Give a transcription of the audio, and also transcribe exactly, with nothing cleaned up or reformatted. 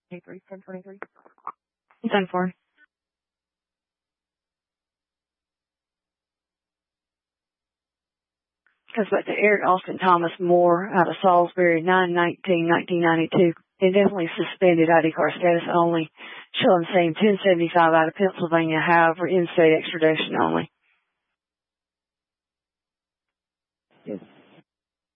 twenty-three, ten twenty-three. ten four. Because but the Eric Austin Thomas Moore out of Salisbury, nine nineteen nineteen ninety-two, indefinitely suspended I D card status only. Showing same ten seventy-five out of Pennsylvania, however, in-state extradition only. Yes.